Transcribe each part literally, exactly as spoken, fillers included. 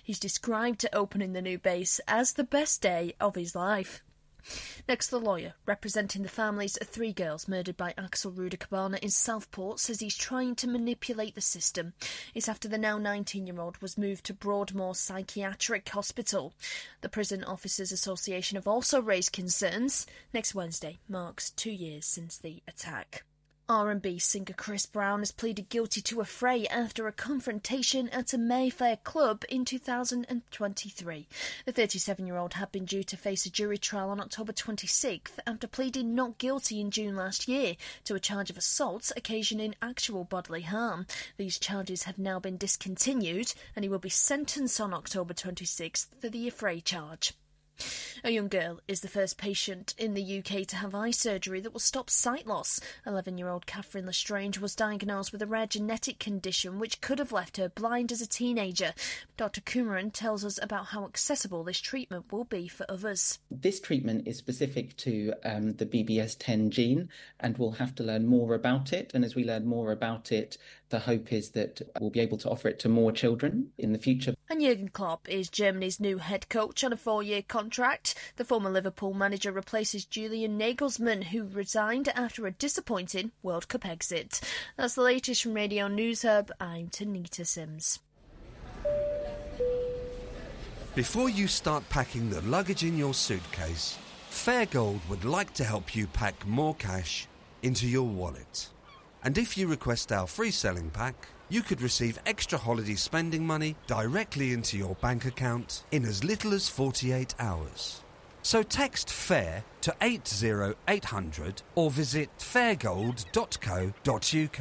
He's described opening the new base as the best day of his life. Next, the lawyer representing the families of three girls murdered by Axel Ruder-Cabana in Southport says he's trying to manipulate the system. It's after the now nineteen-year-old was moved to Broadmoor Psychiatric Hospital. The Prison Officers Association have also raised concerns. Next Wednesday marks two years since the attack. R and B singer Chris Brown has pleaded guilty to a fray after a confrontation at a Mayfair club in two thousand twenty-three. The thirty-seven-year-old had been due to face a jury trial on October twenty-sixth after pleading not guilty in June last year to a charge of assault occasioning actual bodily harm. These charges have now been discontinued and he will be sentenced on October twenty-sixth for the affray charge. A young girl is the first patient in the U K to have eye surgery that will stop sight loss. eleven-year-old Catherine Lestrange was diagnosed with a rare genetic condition which could have left her blind as a teenager. Doctor Kumaran tells us about how accessible this treatment will be for others. This treatment is specific to um, the B B S ten gene, and we'll have to learn more about it. And as we learn more about it, the hope is that we'll be able to offer it to more children in the future. And Jurgen Klopp is Germany's new head coach on a four-year contract. The former Liverpool manager replaces Julian Nagelsmann, who resigned after a disappointing World Cup exit. That's the latest from Radio News Hub. I'm Tanita Sims. Before you start packing the luggage in your suitcase, Fairgold would like to help you pack more cash into your wallet. And if you request our free selling pack, you could receive extra holiday spending money directly into your bank account in as little as forty-eight hours. So text FAIR to eight zero eight hundred or visit fairgold dot co dot uk.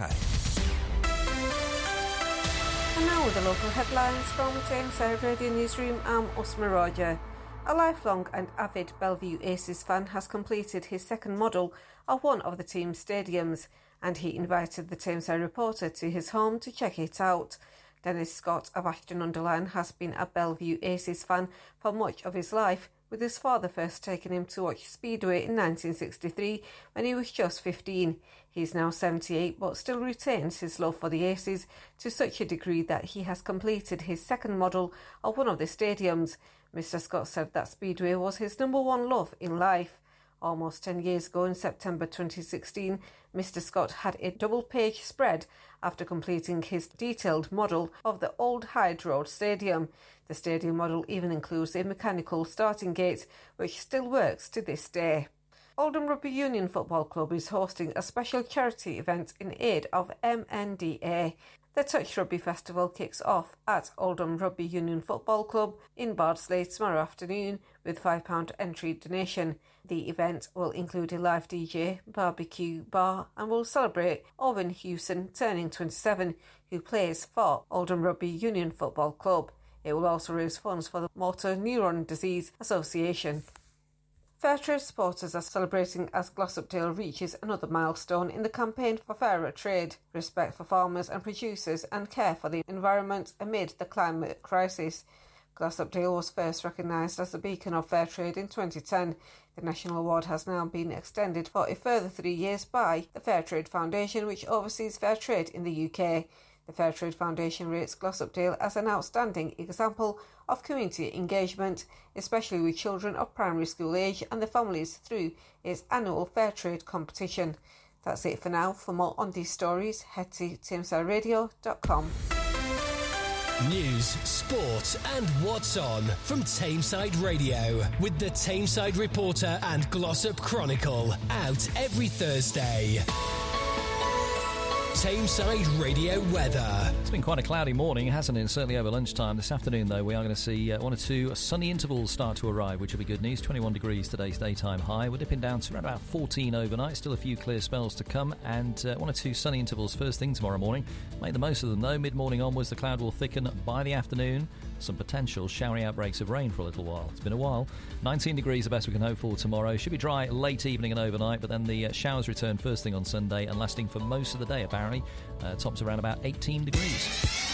And now with the local headlines from Tameside Radio Newsroom, I'm Usma Roger. A lifelong and avid Bellevue Aces fan has completed his second model of one of the team's stadiums, and he invited the Tameside reporter to his home to check it out. Dennis Scott of Ashton-under-Lyne has been a Bellevue Aces fan for much of his life, with his father first taking him to watch Speedway in nineteen sixty-three when he was just fifteen. He is now seventy-eight but still retains his love for the Aces to such a degree that he has completed his second model of one of the stadiums. Mister Scott said that Speedway was his number one love in life. Almost ten years ago in September twenty sixteen, Mister Scott had a double-page spread after completing his detailed model of the Old Hyde Road Stadium. The stadium model even includes a mechanical starting gate, which still works to this day. Oldham Rugby Union Football Club is hosting a special charity event in aid of M N D A. The Touch Rugby Festival kicks off at Oldham Rugby Union Football Club in Bardsley tomorrow afternoon with five pounds entry donation. The event will include a live D J, barbecue, bar and will celebrate Owen Hewson turning twenty-seven, who plays for Oldham Rugby Union Football Club. It will also raise funds for the Motor Neuron Disease Association. Fairtrade supporters are celebrating as Glossopdale reaches another milestone in the campaign for fairer trade, respect for farmers and producers and care for the environment amid the climate crisis. Glossopdale was first recognised as the beacon of fair trade in twenty ten. The national award has now been extended for a further three years by the Fairtrade Foundation, which oversees fair trade in the U K. The Fairtrade Foundation rates Glossopdale as an outstanding example of community engagement, especially with children of primary school age and their families through its annual Fairtrade competition. That's it for now. For more on these stories, head to tameside radio dot com. News, sport and what's on from Tameside Radio with the Tameside Reporter and Glossop Chronicle, out every Thursday. Tameside Radio weather. It's been quite a cloudy morning, hasn't it? Certainly over lunchtime. This afternoon, though, we are going to see uh, one or two sunny intervals start to arrive, which will be good news. twenty-one degrees today's daytime high. We're dipping down to around about fourteen overnight. Still a few clear spells to come, and uh, one or two sunny intervals first thing tomorrow morning. Make the most of them, though. Mid-morning onwards, the cloud will thicken by the afternoon. Some potential showery outbreaks of rain for a little while. It's been a while. nineteen degrees the best we can hope for tomorrow. Should be dry late evening and overnight, but then the uh, showers return first thing on Sunday and lasting for most of the day, apparently. Uh, tops around about eighteen degrees.